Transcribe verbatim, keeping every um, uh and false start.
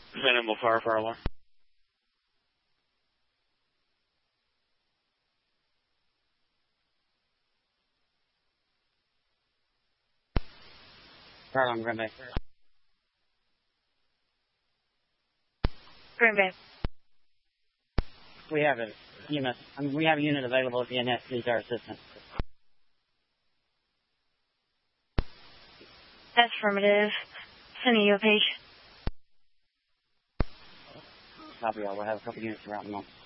Minimal fire, fire alarm. Fire alarm, Green Bay. Green Bay. We have a unit. I mean, we have a unit available at the N S needs our assistance. Affirmative. Sending you a page. Copy all. We'll have a couple units around the moment.